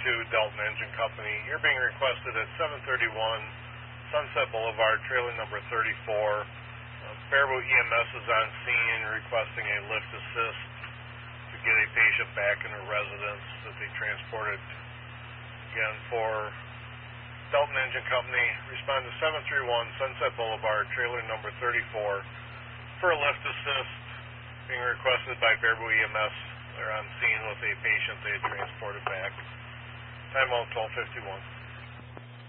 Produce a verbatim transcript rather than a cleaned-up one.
two, Delton Engine Company. You're being requested at seven thirty-one Sunset Boulevard, trailer number thirty-four. Uh, Faribault E M S is on scene requesting a lift assist to get a patient back in a residence that they transported. Again, for Delton Engine Company, respond to seven three one Sunset Boulevard, trailer number thirty-four, for a lift assist being requested by Faribault E M S. They're on scene with a patient they had transported back. Time out twelve fifty-one.